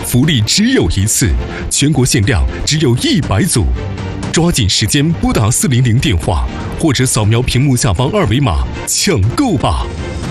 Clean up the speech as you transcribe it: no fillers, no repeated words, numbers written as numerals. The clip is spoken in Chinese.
福利只有一次，全国限量只有100组，抓紧时间拨打400电话，或者扫描屏幕下方2维码抢购吧。